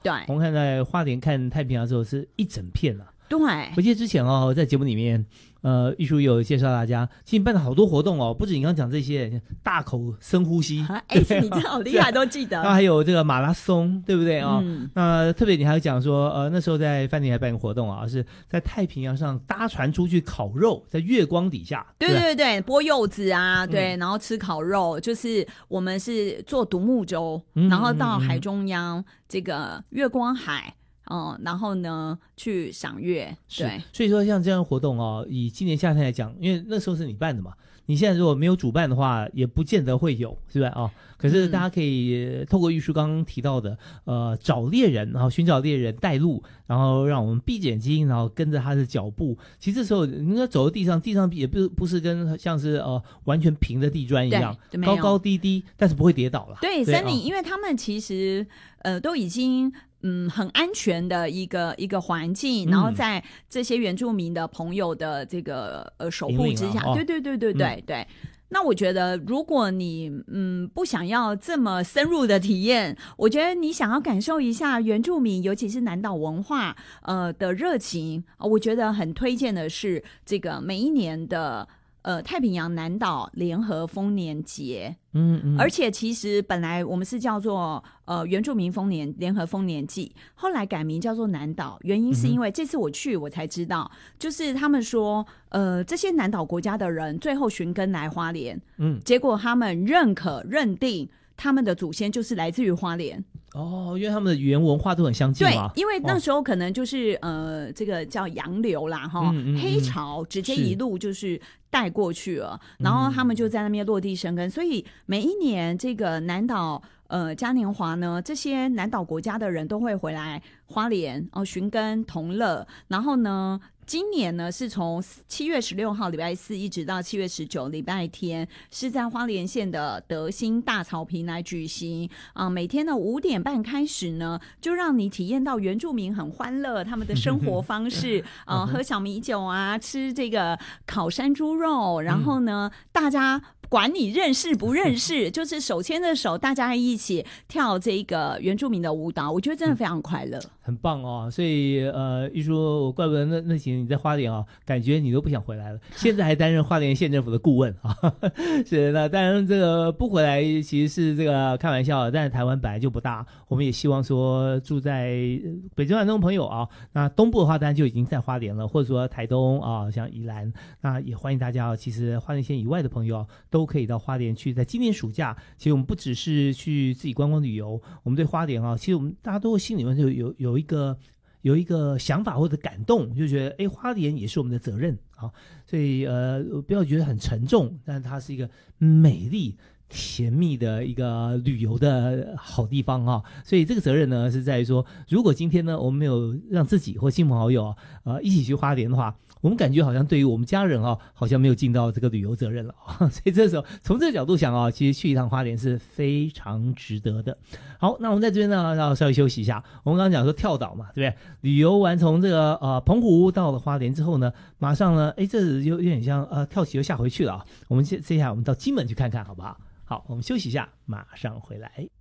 对， 我们看在花莲看太平洋的时候是一整片啊。 对， 我记得之前在节目里面，玉书有介绍大家，其实你办了好多活动哦，不止你刚刚讲这些，大口深呼吸， 你真的好厉害，都记得。 那还有这个马拉松，对不对啊？那特别你还有讲说，那时候在饭店还办个活动啊，是在太平洋上搭船出去烤肉，在月光底下， 对，剥柚子啊，对，然后吃烤肉，就是我们是坐独木舟，然后到海中央这个月光海。然后呢，去赏月，对， 所以说像这样的活动以今年夏天来讲，因为那时候是你办的嘛，你现在如果没有主办的话，也不见得会有，是吧？可是大家可以透过玉书刚刚提到的，找猎人，然后寻找猎人带路，然后让我们闭着眼睛，然后跟着他的脚步。其实这时候你应该走到地上也不是跟像是完全平的地砖一样，高高低低，但是不会跌倒了。 对，森林，因为他们其实都已经。很安全的一个环境，然后在这些原住民的朋友的这个守护之下，对。那我觉得，如果你不想要这么深入的体验，我觉得你想要感受一下原住民，尤其是南岛文化的热情，我觉得很推荐的是这个每一年的太平洋南岛联合丰年节。而且其实本来我们是叫做原住民联合丰年祭，后来改名叫做南岛，原因是因为这次我去我才知道，就是他们说这些南岛国家的人最后寻根来花莲，结果他们认定他们的祖先就是来自于花莲。 因为他们的语言文化都很相近嘛。 对，因为那时候可能就是这个叫洋流啦黑潮直接一路就是带过去了，然后他们就在那边落地生根，所以每一年这个南岛嘉年华呢，这些南岛国家的人都会回来花莲寻根同乐，然后呢今年呢是从7月16号礼拜四一直到7月19礼拜天，是在花莲县的德兴大草坪来举行每天的5点半开始呢，就让你体验到原住民很欢乐他们的生活方式喝小米酒啊，吃这个烤山猪肉，然后呢大家管你认识不认识就是手牵着手大家一起跳这个原住民的舞蹈，我觉得真的非常快乐， 很棒所以玉书，我怪不得那几年你在花莲感觉你都不想回来了，现在还担任花莲县政府的顾问是，那当然这个不回来其实是这个开玩笑，但是台湾本来就不大，我们也希望说住在北中南东朋友那东部的话当然就已经在花莲了，或者说台东像宜兰，那也欢迎大家其实花莲县以外的朋友都可以到花莲去。在今年暑假，其实我们不只是去自己观光旅游，我们对花莲其实我们大家都心里面就有一个想法或者感动，就觉得花莲也是我们的责任所以不要觉得很沉重，但它是一个美丽甜蜜的一个旅游的好地方所以这个责任呢是在于说，如果今天呢我们没有让自己或亲朋好友一起去花莲的话，我们感觉好像对于我们家人好像没有尽到这个旅游责任了所以这时候从这个角度想其实去一趟花莲是非常值得的。好，那我们在这边呢要稍微休息一下，我们刚刚讲说跳岛嘛，对不对？旅游完从这个澎湖到了花莲之后呢，马上呢这有点像跳起又下回去了我们接下来我们到金门去看看好不好？好，我们休息一下，马上回来。